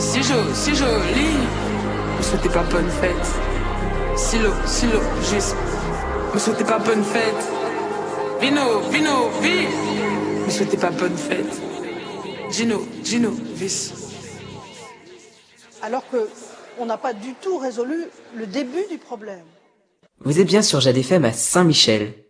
si joli. Me souhaitez pas bonne fête. Silo, juste. Me souhaitez pas bonne fête. Vino, vi. Me souhaitez pas bonne fête. Gino, vis. Alors que on n'a pas du tout résolu le début du problème. Vous êtes bien sur Jade FM à Saint-Michel.